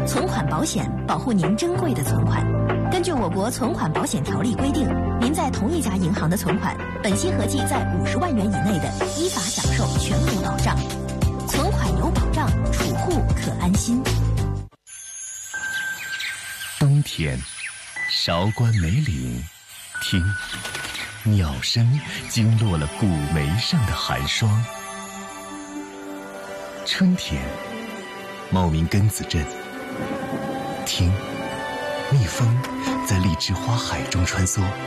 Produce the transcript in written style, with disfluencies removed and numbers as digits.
存款保险保护您珍贵的存款。根据我国存款保险条例规定，您在同一家银行的存款，本息合计在50万元以内的，依法享受全额保障。存款有保障，储户可安心。 冬天，韶关梅岭，听，鸟声惊落了古梅上的寒霜。春天，茂名庚子镇，听，蜜蜂在荔枝花海中穿梭。